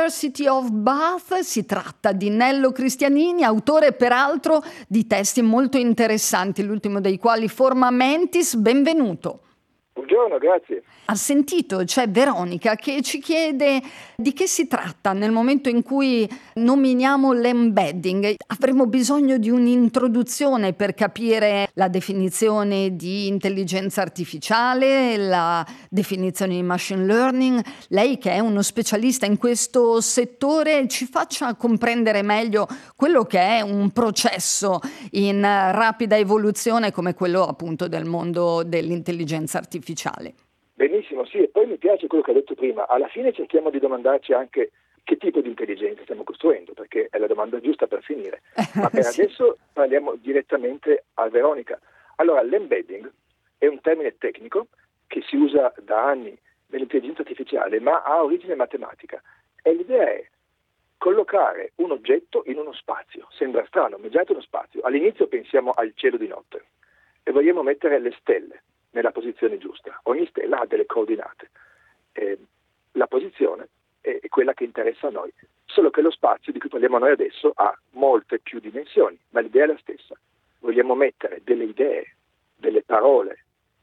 University of Bath. Si tratta di Nello Cristianini, autore peraltro di testi molto interessanti, l'ultimo dei quali Forma Mentis. Benvenuto. Buongiorno, grazie. Ha sentito, c'è Veronica che ci chiede di che si tratta nel momento in cui nominiamo l'embedding. Avremo bisogno di un'introduzione per capire la definizione di intelligenza artificiale, la definizione di machine learning. Lei che è uno specialista in questo settore ci faccia comprendere meglio quello che è un processo in rapida evoluzione come quello appunto del mondo dell'intelligenza artificiale. Benissimo, sì, e poi mi piace quello che ha detto prima. Alla fine cerchiamo di domandarci anche che tipo di intelligenza stiamo costruendo, perché è la domanda giusta per finire. Ma per Sì. adesso parliamo direttamente a Veronica. Allora, l'embedding è un termine tecnico che si usa da anni nell'intelligenza artificiale, ma ha origine matematica. E l'idea è collocare un oggetto in uno spazio. Sembra strano, ma è già uno spazio. All'inizio pensiamo al cielo di notte e vogliamo mettere le stelle nella posizione giusta. Ogni stella ha delle coordinate. La posizione è quella che interessa a noi, solo che lo spazio di cui parliamo noi adesso ha molte più dimensioni, ma l'idea è la stessa. Vogliamo mettere delle idee, delle parole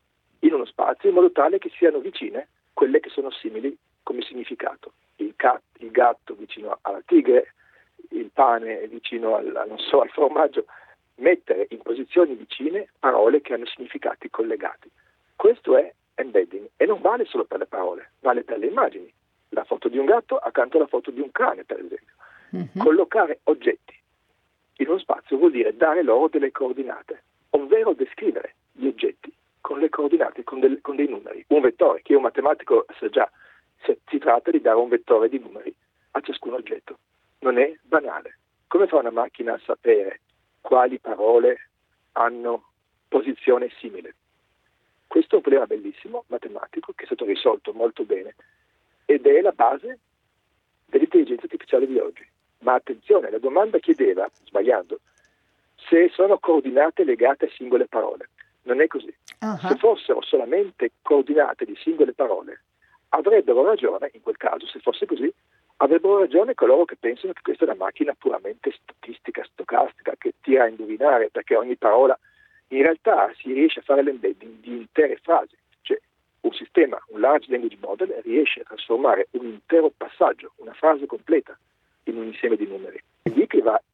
in uno spazio in modo tale che siano vicine quelle che sono simili come significato. Il gatto vicino alla tigre, il pane vicino al formaggio. Mettere in posizioni vicine parole che hanno significati collegati. Questo è embedding e non vale solo per le parole, vale per le immagini. La foto di un gatto accanto alla foto di un cane, per esempio. Collocare oggetti in uno spazio vuol dire dare loro delle coordinate, ovvero descrivere gli oggetti con le coordinate, con dei numeri. Un vettore, chi è un matematico sa già, si tratta di dare un vettore di numeri a ciascun oggetto. Non è banale. Come fa una macchina a sapere quali parole hanno posizione simile? Questo è un problema bellissimo, matematico, che è stato risolto molto bene ed è la base dell'intelligenza artificiale di oggi. Ma attenzione, la domanda chiedeva, sbagliando, se sono coordinate legate a singole parole. Non è così. Se fossero solamente coordinate di singole parole, avrebbero ragione, in quel caso, se fosse così, avrebbero ragione coloro che pensano che questa è una macchina puramente statistica, stocastica, che tira a indovinare, perché ogni parola in realtà si riesce a fare l'embedding di intere frasi, cioè un sistema, un large language model riesce a trasformare un intero passaggio, una frase completa, in un insieme di numeri. È lì che va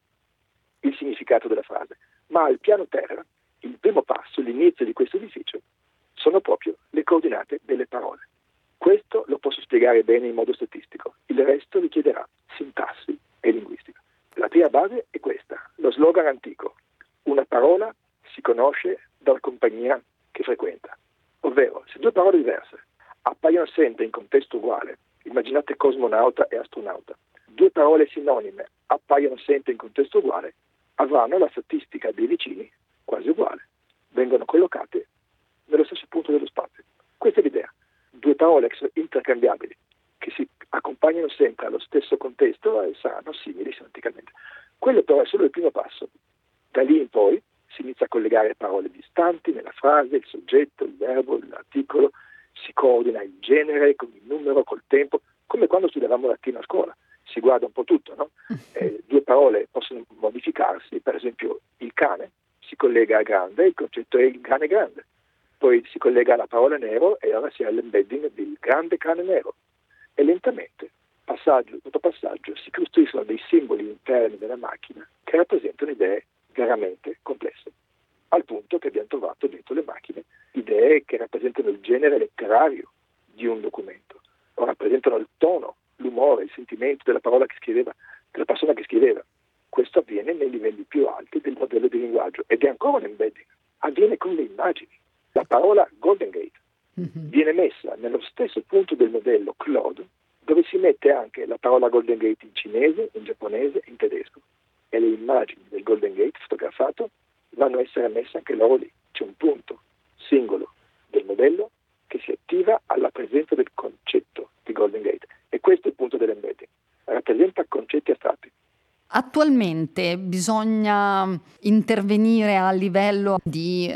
il significato della frase. Ma al piano terra, il primo passo, l'inizio di questo edificio, sono proprio le coordinate delle parole. Questo lo posso spiegare bene in modo statistico, il resto richiederà sintassi e linguistica. La prima base è questa, lo slogan antico, una parola si conosce dalla compagnia che frequenta. Ovvero, se due parole diverse appaiono sempre in contesto uguale, immaginate cosmonauta e astronauta, due parole sinonime appaiono sempre in contesto uguale, avranno la statistica dei vicini quasi uguale. Vengono collocate nello stesso punto dello spazio. Questa è l'idea. Due parole intercambiabili che si accompagnano sempre allo stesso contesto e saranno simili semanticamente. Quello però è solo il primo passo. Da lì in poi si inizia a collegare parole distanti nella frase, il soggetto, il verbo, l'articolo, si coordina il genere con il numero, col tempo, come quando studiavamo latino a scuola. Si guarda un po' tutto, no? Due parole possono modificarsi, per esempio il cane si collega a grande, il concetto è il cane grande. Poi si collega alla parola nero e ora si ha l'embedding del grande cane nero. E lentamente, passaggio dopo passaggio, si costruiscono dei simboli interni della macchina che rappresentano idee veramente complesse. Al punto che abbiamo trovato dentro le macchine idee che rappresentano il genere letterario di un documento, o rappresentano il tono, l'umore, il sentimento della parola che scriveva, della persona che scriveva. Questo avviene nei livelli più alti del modello di linguaggio ed è ancora un embedding. Avviene con le immagini. La parola Golden Gate viene messa nello stesso punto del modello Claude, dove si mette anche la parola Golden Gate in cinese, in giapponese e in tedesco. E le immagini del Golden Gate fotografato vanno a essere messe anche loro lì. C'è un punto singolo del modello che si attiva alla presenza del concetto di Golden Gate. E questo è il punto dell'embedding. Rappresenta concetti astratti. Attualmente bisogna intervenire a livello di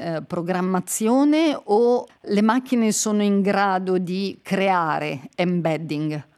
programmazione o le macchine sono in grado di creare embedding?